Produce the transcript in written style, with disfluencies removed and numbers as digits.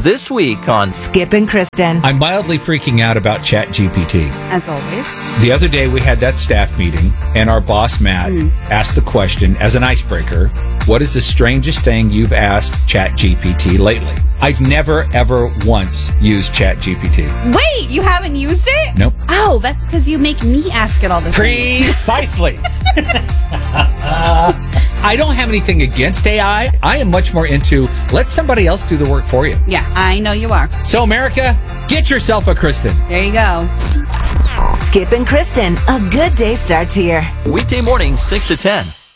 This week on Skip and Kristen. I'm mildly freaking out about ChatGPT. As always. The other day we had that staff meeting, and our boss, Matt, asked the question as an icebreaker, what is the strangest thing you've asked ChatGPT lately? I've never, ever once used ChatGPT. Wait, you haven't used it? Nope. Oh, that's because you make me ask it all the time. Precisely. I don't have anything against AI. I am much more into let somebody else do the work for you. Yeah, I know you are. So, America, get yourself a Kristen. There you go. Skip and Kristen, a good day starts here. weekday morning, 6 to 10.